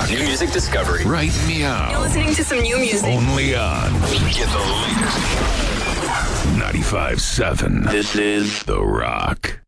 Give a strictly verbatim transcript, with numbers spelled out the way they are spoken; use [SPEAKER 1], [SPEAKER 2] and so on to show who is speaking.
[SPEAKER 1] Rock.
[SPEAKER 2] New music discovery.
[SPEAKER 1] Right meow.
[SPEAKER 3] You're listening to some new music.
[SPEAKER 1] Only on
[SPEAKER 2] Get the latest.
[SPEAKER 1] ninety-five seven.
[SPEAKER 2] This is
[SPEAKER 1] The Rock.